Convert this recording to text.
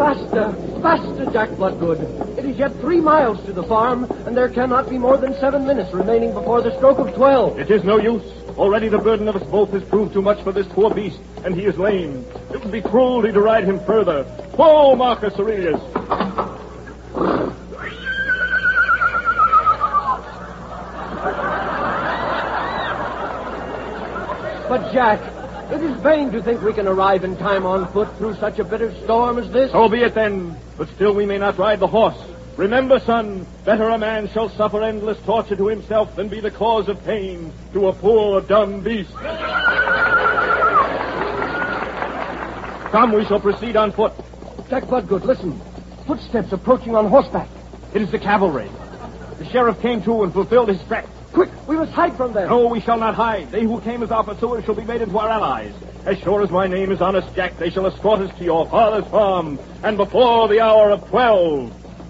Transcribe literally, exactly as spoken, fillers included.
Faster, faster, Jack Bloodgood. It is yet three miles to the farm, and there cannot be more than seven minutes remaining before the stroke of twelve. It is no use. Already the burden of us both has proved too much for this poor beast, and he is lame. It would be cruelty to ride him further. Whoa, Marcus Aurelius! But, Jack, it is vain to think we can arrive in time on foot through such a bitter storm as this. So be it then, but still we may not ride the horse. Remember, son, better a man shall suffer endless torture to himself than be the cause of pain to a poor, dumb beast. Come, we shall proceed on foot. Jack Bloodgood, listen. Footsteps approaching on horseback. It is the cavalry. The sheriff came to and fulfilled his threat. Quick, we must hide from them. No, we shall not hide. They who came as our pursuers shall be made into our allies. As sure as my name is Honest Jack, they shall escort us to your father's farm, and before the hour of twelve.